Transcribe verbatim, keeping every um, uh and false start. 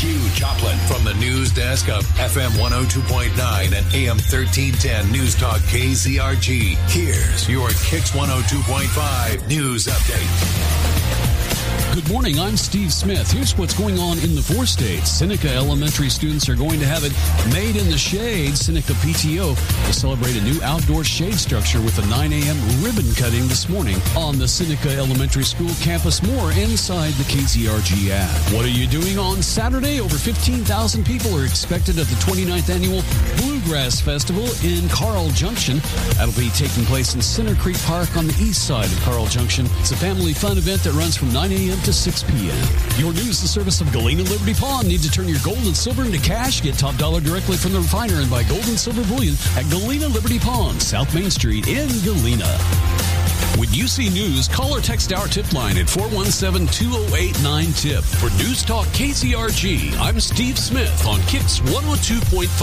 Hugh Joplin from the news desk of F M one oh two point nine and A M thirteen ten News Talk K Z R G. Here's your Kicks one oh two point five News Update. Good morning, I'm Steve Smith. Here's what's going on in the four states. Seneca Elementary students are going to have it made in the shade. Seneca P T O will celebrate a new outdoor shade structure with a nine a.m. ribbon cutting this morning on the Seneca Elementary School campus. More inside the K Z R G ad. What are you doing on Saturday? Over fifteen thousand people are expected at the twenty-ninth Annual Bluegrass Festival in Carl Junction. That'll be taking place in Center Creek Park on the east side of Carl Junction. It's a family fun event that runs from nine a.m. to six p.m. Your news, the service of Galena Liberty Pawn. Need to turn your gold and silver into cash? Get top dollar directly from the refiner and buy gold and silver bullion at Galena Liberty Pawn, South Main Street in Galena. When you see news, call or text our tip line at four one seven, two oh eight, nine, T I P. For News Talk K Z R G, I'm Steve Smith on Kicks one oh two point five.